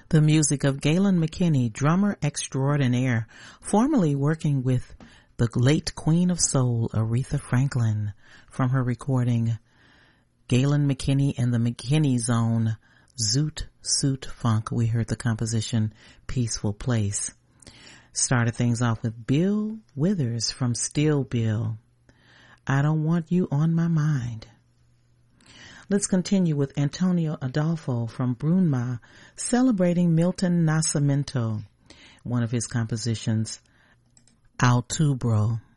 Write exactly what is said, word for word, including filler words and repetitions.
The music of Galen McKinney, drummer extraordinaire, formerly working with the late Queen of Soul, Aretha Franklin, from her recording Galen McKinney and the McKinney Zone, Zoot Suit Funk. We heard the composition Peaceful Place. Started things off with Bill Withers from Still Bill, I Don't Want You on My Mind. Let's continue with Antonio Adolfo from Brunma, celebrating Milton Nascimento, one of his compositions, Altubro.